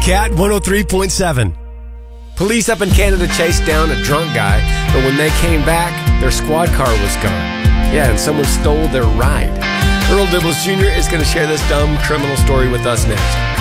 Cat 103.7. Police up in Canada chased down a drunk guy, but when they came back, their squad car was gone. Yeah, and someone stole their ride. Earl Dibbles Jr. is going to share this dumb criminal story with us next.